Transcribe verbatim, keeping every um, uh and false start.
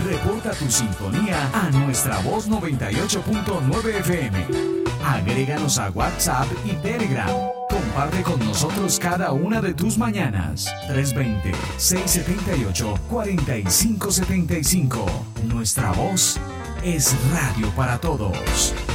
Reporta tu sintonía a nuestra voz noventa y ocho punto nueve F M. Agréganos a WhatsApp y Telegram. Comparte con nosotros cada una de tus mañanas. tres dos cero, seis siete ocho, cuatro cinco siete cinco. Nuestra voz es radio para todos.